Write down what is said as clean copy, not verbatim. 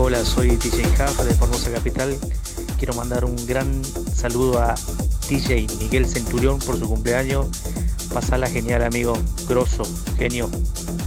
Hola, soy DJ Huff de Formosa Capital. Quiero mandar un gran saludo a DJ Miguel Centurión por su cumpleaños. Pasala genial, amigo. Grosso, genio.